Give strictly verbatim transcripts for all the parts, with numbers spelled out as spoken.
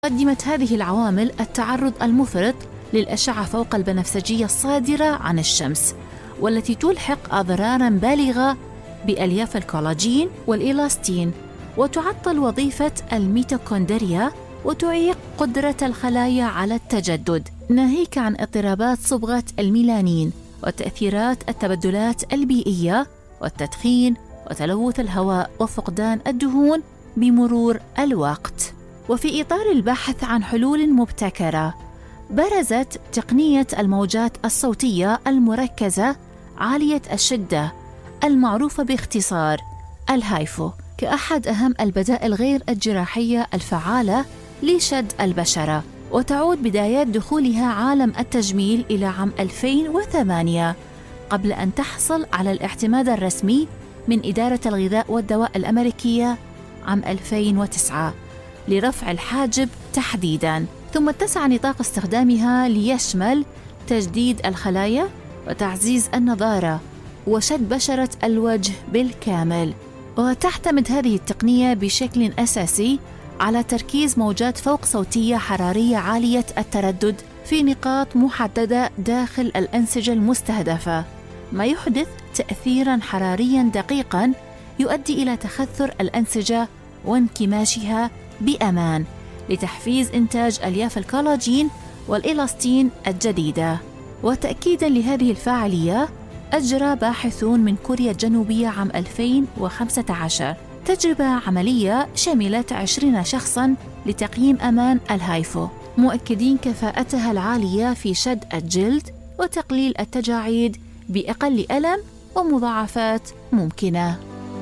قدمت هذه العوامل التعرض المفرط للأشعة فوق البنفسجية الصادرة عن الشمس، والتي تلحق أضراراً بالغة بألياف الكولاجين والإيلاستين، وتعطل وظيفة الميتوكوندريا وتعيق قدرة الخلايا على التجدد، ناهيك عن اضطرابات صبغة الميلانين وتأثيرات التبدلات البيئية والتدخين وتلوث الهواء وفقدان الدهون بمرور الوقت. وفي إطار البحث عن حلول مبتكرة، برزت تقنية الموجات الصوتية المركزة عالية الشدة المعروفة باختصار الهايفو كأحد أهم البدائل غير الجراحية الفعالة لشد البشرة، وتعود بدايات دخولها عالم التجميل إلى عام ألفين وثمانية قبل أن تحصل على الاعتماد الرسمي من إدارة الغذاء والدواء الأمريكية عام ألفين وتسعة لرفع الحاجب تحديداً، ثم اتسع نطاق استخدامها ليشمل تجديد الخلايا وتعزيز النضارة وشد بشرة الوجه بالكامل. وتعتمد هذه التقنية بشكل أساسي على تركيز موجات فوق صوتية حرارية عالية التردد في نقاط محددة داخل الأنسجة المستهدفة، ما يحدث تأثيراً حرارياً دقيقاً يؤدي إلى تخثر الأنسجة وانكماشها بأمان لتحفيز إنتاج ألياف الكولاجين والإيلاستين الجديدة. وتأكيداً لهذه الفاعلية، أجرى باحثون من كوريا الجنوبية عام ألفين وخمسة عشر تجربة عملية شملت عشرين شخصاً لتقييم أمان الهايفو، مؤكدين كفاءتها العالية في شد الجلد وتقليل التجاعيد بأقل ألم ومضاعفات ممكنة.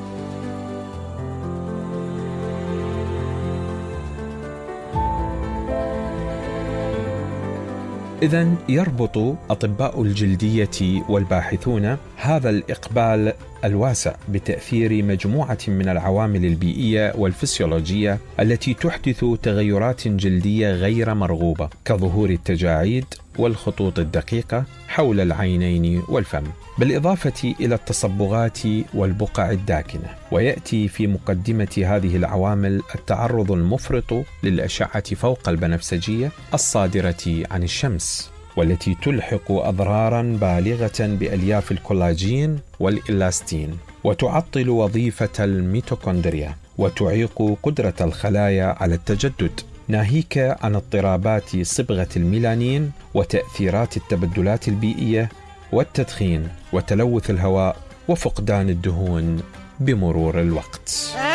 إذن يربط أطباء الجلدية والباحثون هذا الإقبال الواسع بتأثير مجموعة من العوامل البيئية والفسيولوجية التي تحدث تغيرات جلدية غير مرغوبة، كظهور التجاعيد والخطوط الدقيقة حول العينين والفم، بالإضافة إلى التصبغات والبقع الداكنة. ويأتي في مقدمة هذه العوامل التعرض المفرط للأشعة فوق البنفسجية الصادرة عن الشمس، والتي تلحق أضراراً بالغة بألياف الكولاجين والإيلاستين، وتعطل وظيفة الميتوكوندريا، وتعيق قدرة الخلايا على التجدد، ناهيك عن اضطرابات صبغة الميلانين وتأثيرات التبدلات البيئية والتدخين وتلوث الهواء وفقدان الدهون بمرور الوقت.